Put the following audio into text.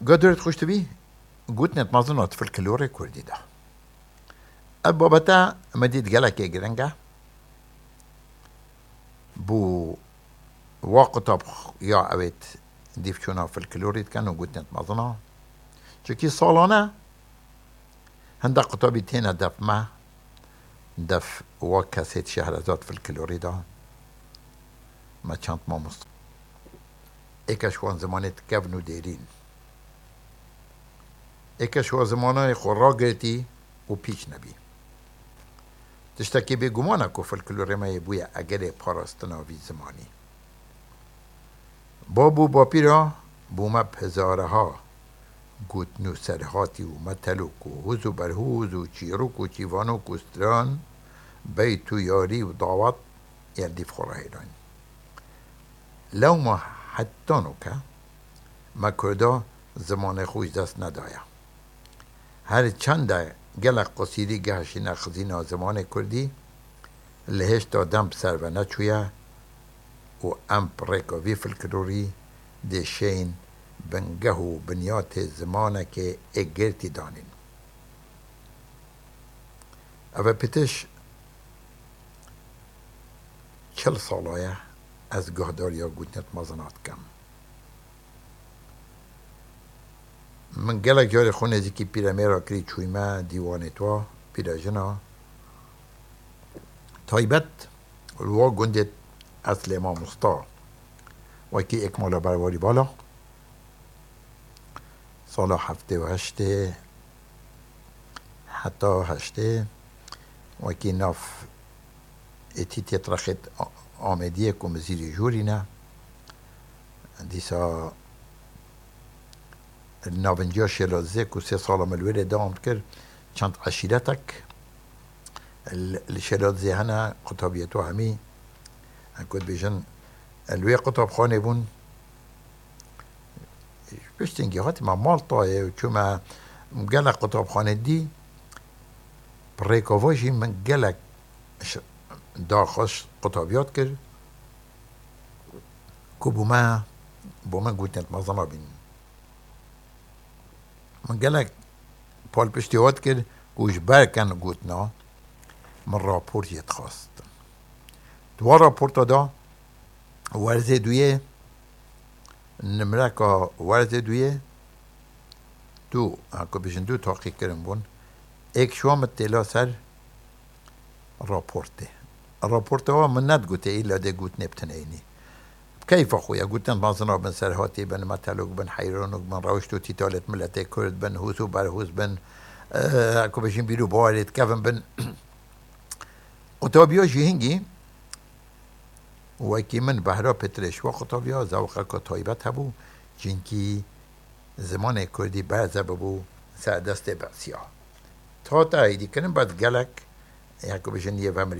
قدرت خوش تبي قلت نتمازنات في الكلوري كردي ده بابتا مديد قالك جرنجا بو وقت يا أبيت ديفشونا في الكلوريد كانوا قلت نتمازنا شكي صالونا هندا قطابي تينا دف ما دف وكاسيت شهرزات في الكلوريدا ما كانت ما مصر ايكاشوان زمانت كفنو ديرين ايكاشوان زمانه خراجتي وبيش نبي تشتكي بگمانکو في الكلوري ما يبويا اگره پاراستنا في زماني بابو باپیرا بوما پزارها گوت نو سرهاتی و متلوک و هوزو برهوز و چیروک و چیوانوک و ستران بیتو یاری و دعوت یلدیف خورا هیران لو ما حتی نوکه ما کردا زمان خوش دست ندایا هر چند گلق قصیری گهشی نخزینا زمان کردی لهش دادم سر و نچویه و ام رکاوی فلکلوری دشین بنگه و بنیات زمانه که اگرتی دانین او پیتش 40 سالایه از گهداریا گوتنت مازنات کم من گلک جاری خونه ازی که پیره میرا کری چویمه دیوانه تو پیره جنا تایبت الوا گندت اصل ما مستا و که اکمالا برواری بالا سال 78 حتی 8 و که ناف اتی تترخت آمدیه که مزیر جوری نه دیسا ناونجا شلازه که 3 سال ملویر دام کرد چند عشیرتک الشلازه هنه قطابیتو همی کد بیشن الوی قطاب خانه بون بشتنگی هاتی ما مالطایه و چون گلک قطاب خانه دی پریکاواجی من گلک داخش قطابیات کرد که بو من گوتنت مازنا بین من گلک پال پشتیوات کرد گوش برکن گوتنا من راپورت یتخواست دو راپورت دا ورزه دویه نمره که ورزه دویه دو که بیشن دو تحقیق کرن بون ایک شوام تیلا سر راپورته الراپورته ها من ندگوته ایلا ده گوت نبتن اینی كيف أخويا قلت أنت مازنا بن سرهاتي بن متلوك بن حيرانوك بن روشتو تيتالت ملتي كرد بن هوسو برهوز بن اكو بشين بيرو بارد كفن بن قطابيا جيهنجي وكي من بهرا پترش و قطابيا زوقا كتايبت هبو جنكي زمان كردي بعضا ببو سعدست بعسيا تا ايدي كنن بعد قلق اكو بشين يفهم